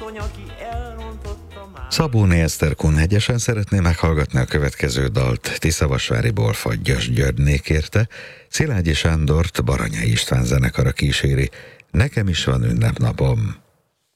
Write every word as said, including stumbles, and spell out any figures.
Szabóné Eszter Kunhegyesen szeretné meghallgatni a következő dalt. Tiszavasváriból Fagyas Györgyné kérte, Szilágyi Sándort Baranyai István zenekara kíséri. Nekem is van ünnepnapom.